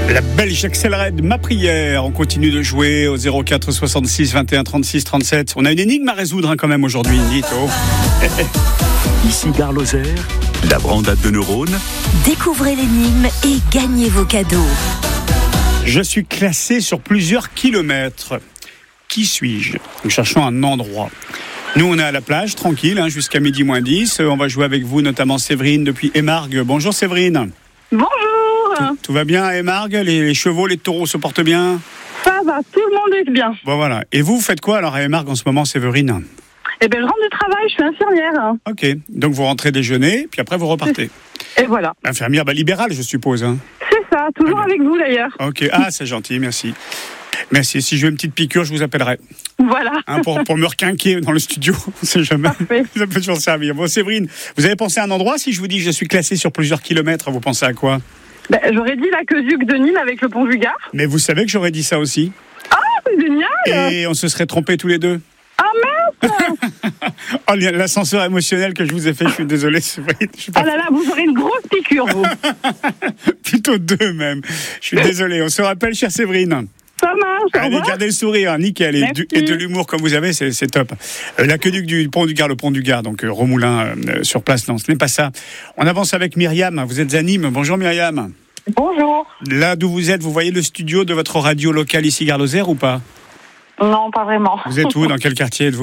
La Belge accélérate ma prière. On continue de jouer au 04 66 21 36 37. On a une énigme à résoudre quand même aujourd'hui, dites. Ici Gare Lozère, la brandade de neurones. Découvrez l'énigme et gagnez vos cadeaux. Je suis classé sur plusieurs kilomètres. Qui suis-je ? Nous cherchons un endroit. Nous, on est à la plage, tranquille, jusqu'à midi moins 10. On va jouer avec vous, notamment Séverine, depuis Émargues. Bonjour Séverine. Bonjour. Tout va bien à Émargues ? Les chevaux, les taureaux se portent bien ? Ça va, tout le monde est bien. Bon, voilà. Et vous faites quoi alors à Émargues en ce moment, Séverine ? Eh bien, je rentre du travail, je suis infirmière. Ok, donc vous rentrez déjeuner, puis après vous repartez. Et voilà. Infirmière libérale, je suppose. C'est ça, toujours avec vous d'ailleurs. Ok, c'est gentil, merci. Merci, si je veux une petite piqûre, je vous appellerai. Voilà. Pour me requinquer dans le studio, on ne sait jamais. Parfait. Ça peut toujours servir. Bon, Séverine, vous avez pensé à un endroit ? Si je vous dis que je suis classé sur plusieurs kilomètres, vous pensez à quoi ? J'aurais dit l'aqueduc de Nîmes avec le pont du Gard. Mais vous savez que j'aurais dit ça aussi. Ah, c'est génial. Et on se serait trompés tous les deux. Ah mince. Oh, l'ascenseur émotionnel que je vous ai fait, je suis désolé, Séverine. Ah là là, vous aurez une grosse piqûre, vous. Plutôt deux même. Je suis désolé. On se rappelle, chère Séverine. Ça marche. Allez, gardez le sourire, nickel. Et de l'humour comme vous avez, c'est top. L'aqueduc du pont du Gard, le pont du Gard, donc Romoulin sur place, non, ce n'est pas ça. On avance avec Myriam, vous êtes à Nîmes. Bonjour Myriam. Bonjour. Là d'où vous êtes, vous voyez le studio de votre radio locale ici, Gare Lozère, ou pas ? Non, pas vraiment. Vous êtes où ? Dans quel quartier êtes-vous ?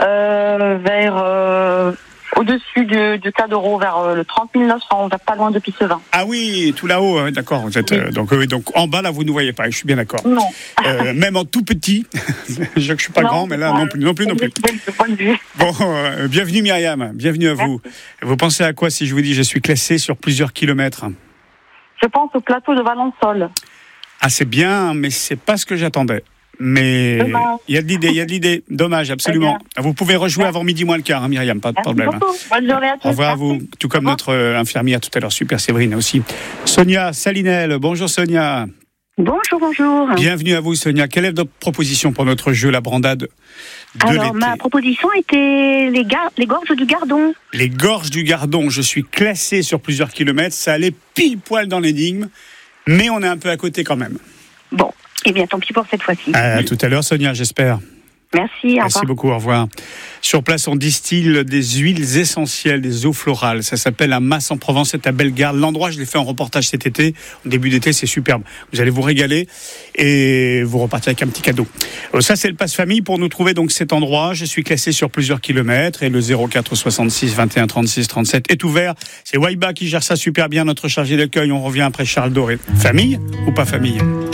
Au-dessus du Cas d'Euro, vers le 30 900, on va pas loin de Pissevin. Ah oui, tout là-haut, d'accord. Vous êtes donc en bas là, vous ne voyez pas. Je suis bien d'accord. Non. Même en tout petit. Je suis pas grand, mais là non plus. Bon, bienvenue Myriam, bienvenue à vous. Vous pensez à quoi si je vous dis je suis classé sur plusieurs kilomètres ? Je pense au plateau de Valençol. Ah, c'est bien, mais c'est pas ce que j'attendais. Mais il y a de l'idée. Dommage, absolument. Vous pouvez rejouer avant midi moins le quart, Myriam, pas de problème. Bonne journée à tous. Au revoir à vous. Tout comme notre infirmière tout à l'heure, super Séverine aussi. Sonia Salinel, bonjour Sonia. Bonjour. Bienvenue à vous Sonia. Quelle est votre proposition pour notre jeu, la brandade de Alors, l'été ? ma proposition était les gorges du Gardon. Les gorges du Gardon, je suis classé sur plusieurs kilomètres, ça allait pile poil dans l'énigme, mais on est un peu à côté quand même. Bon, eh bien tant pis pour cette fois-ci. À tout à l'heure Sonia, j'espère. Merci, au revoir. Beaucoup, au revoir. Sur place, on distille des huiles essentielles, des eaux florales. Ça s'appelle un Mas en Provence, c'est à Bellegarde. L'endroit, je l'ai fait en reportage cet été. Au début d'été, c'est superbe. Vous allez vous régaler et vous repartir avec un petit cadeau. Ça, c'est le passe-famille pour nous trouver donc cet endroit. Je suis classé sur plusieurs kilomètres et le 04 66 21 36 37 est ouvert. C'est Waiba qui gère ça super bien, notre chargé d'accueil. On revient après Charles Doré. Famille ou pas famille ?